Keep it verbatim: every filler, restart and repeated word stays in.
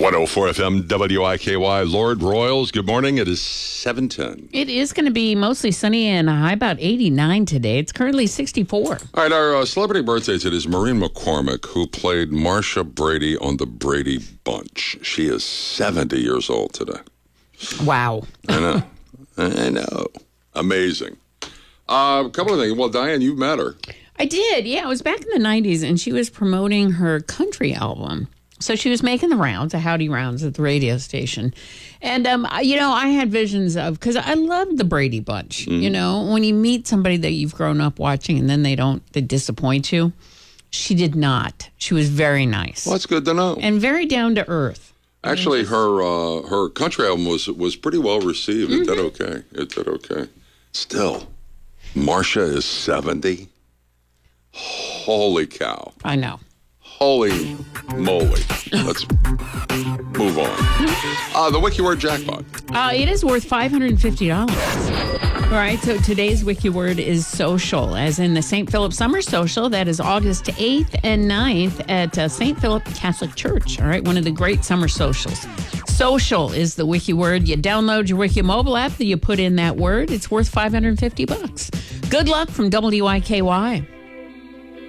one oh four F M W I K Y, Lord Royals. Good morning. It is seven ten. It is going to be mostly sunny and a high about eighty-nine today. It's currently sixty-four. All right, our uh, celebrity birthday today is Maureen McCormick, who played Marcia Brady on The Brady Bunch. She is seventy years old today. Wow. I know. I know. Amazing. Uh, a couple of things. Well, Diane, you met her. I did. Yeah, it was back in the nineties, and she was promoting her country album. So she was making the rounds, the howdy rounds at the radio station. And, um, you know, I had visions of, because I loved the Brady Bunch. Mm. You know, when you meet somebody that you've grown up watching and then they don't, they disappoint you. She did not. She was very nice. Well, that's good to know. And very down to earth. Actually, just... her uh, her country album was was pretty well received. Mm-hmm. It did okay. It did okay. Still, Marcia is seventy. Holy cow. I know. Holy moly. Let's move on. Uh, the Wiki Word jackpot. Uh, it is worth five hundred fifty dollars. All right, so today's Wiki Word is social, as in the Saint Philip Summer Social. That is August eighth and ninth at uh, Saint Philip Catholic Church. All right, one of the great summer socials. Social is the Wiki Word. You download your Wiki mobile app, that you put in that word. It's worth five hundred fifty bucks. Good luck from W I K Y.